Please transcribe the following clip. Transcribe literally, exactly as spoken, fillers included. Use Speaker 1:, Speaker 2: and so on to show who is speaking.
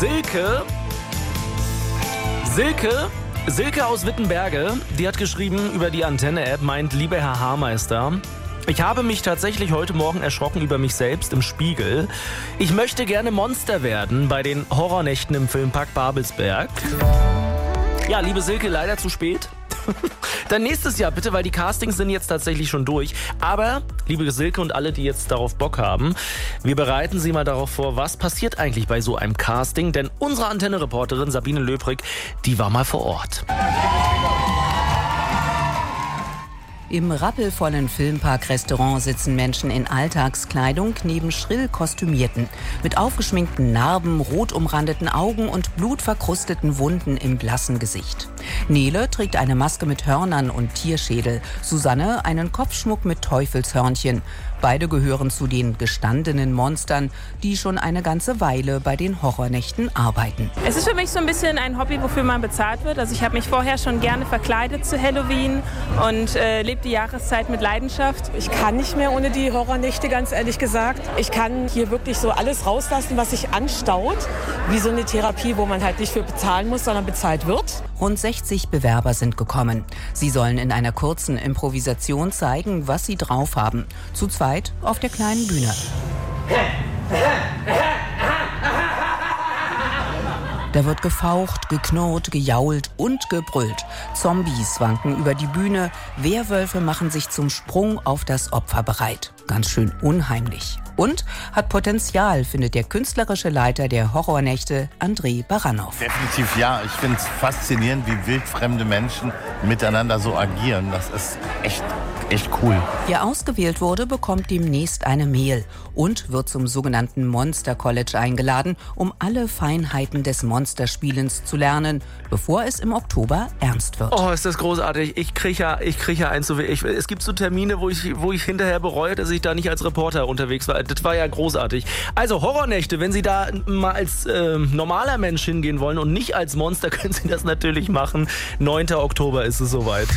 Speaker 1: Silke, Silke, Silke aus Wittenberge, die hat geschrieben über die Antenne-App, meint, lieber Herr Haarmeister, ich habe mich tatsächlich heute Morgen erschrocken über mich selbst im Spiegel. Ich möchte gerne Monster werden bei den Horrornächten im Filmpark Babelsberg. Ja, liebe Silke, leider zu spät. Dann nächstes Jahr bitte, weil die Castings sind jetzt tatsächlich schon durch. Aber, liebe Silke und alle, die jetzt darauf Bock haben, wir bereiten Sie mal darauf vor, was passiert eigentlich bei so einem Casting. Denn unsere Antenne-Reporterin Sabine Löbrig, die war mal vor Ort.
Speaker 2: Im rappelvollen Filmpark-Restaurant sitzen Menschen in Alltagskleidung neben schrill Kostümierten. Mit aufgeschminkten Narben, rot umrandeten Augen und blutverkrusteten Wunden im blassen Gesicht. Nele trägt eine Maske mit Hörnern und Tierschädel. Susanne einen Kopfschmuck mit Teufelshörnchen. Beide gehören zu den gestandenen Monstern, die schon eine ganze Weile bei den Horrornächten arbeiten.
Speaker 3: Es ist für mich so ein bisschen ein Hobby, wofür man bezahlt wird. Also ich habe mich vorher schon gerne verkleidet zu Halloween und äh, lebe die Jahreszeit mit Leidenschaft.
Speaker 4: Ich kann nicht mehr ohne die Horrornächte, ganz ehrlich gesagt. Ich kann hier wirklich so alles rauslassen, was sich anstaut. Wie so eine Therapie, wo man halt nicht für bezahlen muss, sondern bezahlt wird.
Speaker 2: Rund sechzig Bewerber sind gekommen. Sie sollen in einer kurzen Improvisation zeigen, was sie drauf haben. Zu zweit auf der kleinen Bühne. Da wird gefaucht, geknurrt, gejault und gebrüllt. Zombies wanken über die Bühne, Werwölfe machen sich zum Sprung auf das Opfer bereit. Ganz schön unheimlich. Und hat Potenzial, findet der künstlerische Leiter der Horrornächte, André Baranow.
Speaker 5: Definitiv ja. Ich finde es faszinierend, wie wildfremde Menschen miteinander so agieren. Das ist echt, echt cool.
Speaker 2: Wer ausgewählt wurde, bekommt demnächst eine Mail und wird zum sogenannten Monster College eingeladen, um alle Feinheiten des Monsterspielens zu lernen, bevor es im Oktober ernst wird.
Speaker 1: Oh, ist das großartig. Ich kriege ja, ich krieg ja eins so wie ich. Es gibt so Termine, wo ich, wo ich hinterher bereue, dass ich da nicht als Reporter unterwegs war. Das war ja großartig. Also Horrornächte, wenn Sie da mal als äh, normaler Mensch hingehen wollen und nicht als Monster, können Sie das natürlich machen. neunter Oktober ist es soweit.